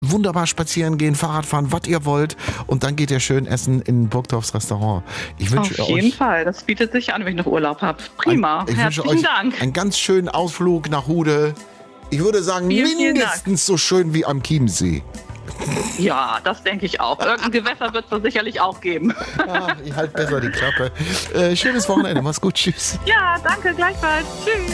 wunderbar spazieren gehen, Fahrrad fahren, was ihr wollt. Und dann geht ihr schön essen in Burgdorfs Restaurant. Ich wünsche Auf jeden Fall, das bietet sich an, wenn ich noch Urlaub habe. Prima, ich wünsche herzlichen euch Dank. einen ganz schönen Ausflug nach Hude. Ich würde sagen, Vielen mindestens so schön wie am Chiemsee. Ja, das denke ich auch. Irgendein Gewässer wird es da sicherlich auch geben. Ich halt besser die Klappe. Schönes Wochenende, mach's gut, tschüss. Ja, danke, gleichfalls. Tschüss.